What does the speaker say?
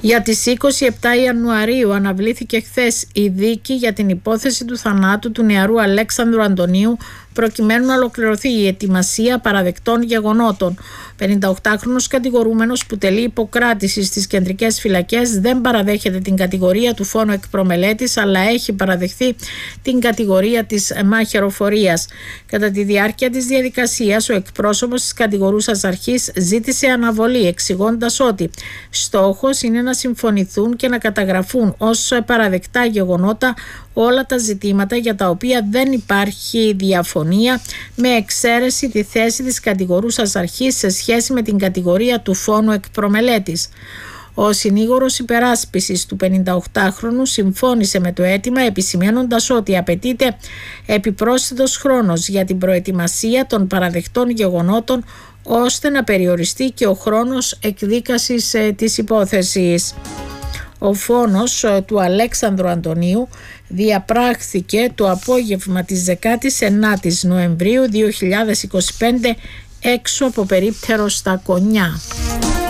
Για τις 27 Ιανουαρίου αναβλήθηκε χθες η δίκη για την υπόθεση του θανάτου του νεαρού Αλέξανδρου Αντωνίου, προκειμένου να ολοκληρωθεί η ετοιμασία παραδεκτών γεγονότων. 58χρονος κατηγορούμενος που τελεί υποκράτηση στις κεντρικές φυλακές δεν παραδέχεται την κατηγορία του φόνου εκ προμελέτης, αλλά έχει παραδεχθεί την κατηγορία της μαχαιροφορίας. Κατά τη διάρκεια της διαδικασίας, ο εκπρόσωπος της κατηγορούσας αρχής ζήτησε αναβολή, εξηγώντας ότι στόχος είναι να συμφωνηθούν και να καταγραφούν ως παραδεκτά γεγονότα όλα τα ζητήματα για τα οποία δεν υπάρχει διαφωνία, με εξαίρεση τη θέση της κατηγορούσας αρχής σε σχέση με την κατηγορία του φόνου εκ προμελέτης. Ο συνήγορος υπεράσπισης του 58χρονου συμφώνησε με το αίτημα, επισημαίνοντας ότι απαιτείται επιπρόσθετος χρόνος για την προετοιμασία των παραδεκτών γεγονότων, ώστε να περιοριστεί και ο χρόνος εκδίκασης της υπόθεσης. Ο φόνος του Αλέξανδρου Αντωνίου διαπράχθηκε το απόγευμα της 19ης Νοεμβρίου 2025 έξω από περίπτερο στα Κονιά.